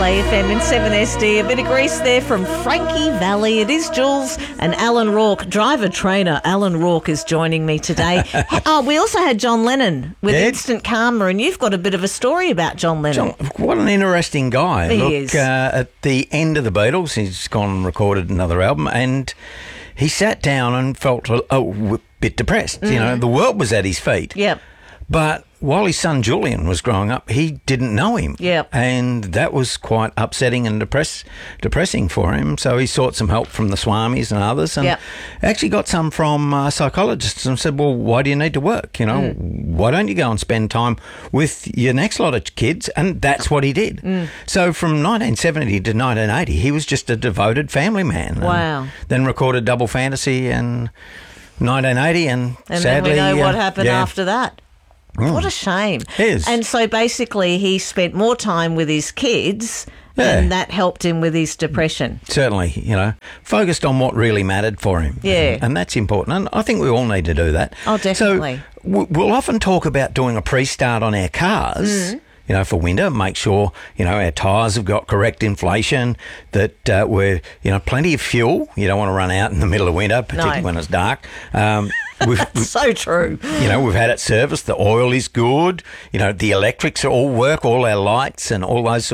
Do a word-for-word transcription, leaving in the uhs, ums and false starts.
Triple A F M in seven S D. A bit of grease there from Frankie Valli. It is Jules and Alan Rourke. Driver trainer Alan Rourke is joining me today. Oh, we also had John Lennon with Yeah. Instant Karma, and you've got a bit of a story about John Lennon. John, what an interesting guy. He Look, is. Uh, at the end of the Beatles, he's gone and recorded another album, and he sat down and felt a, a bit depressed. You know, the world was at his feet. Yep. But while his son Julian was growing up, he didn't know him. Yep. And that was quite upsetting and depress, depressing for him. So he sought some help from the Swamis and others, and Yep. actually got some from uh, psychologists and said, well, why do you need to work? You know, Mm. why don't you go and spend time with your next lot of kids? And that's what he did. Mm. So from nineteen seventy to nineteen eighty, he was just a devoted family man. And Wow. then recorded Double Fantasy in nineteen eighty, and, And sadly... then we know what uh, happened yeah. after that. What a shame. It is. And so basically he spent more time with his kids, Yeah. and that helped him with his depression. Certainly, you know, focused on what really mattered for him. Yeah. And that's important. And I think we all need to do that. Oh, definitely. So w- we'll often talk about doing a pre-start on our cars, you know, for winter, make sure, you know, our tyres have got correct inflation, that uh, we're, you know, plenty of fuel. You don't want to run out in the middle of winter, particularly No. when it's dark. Um, we've, So true. you know, we've had it serviced. The oil is good. You know, the electrics all work, all our lights and all those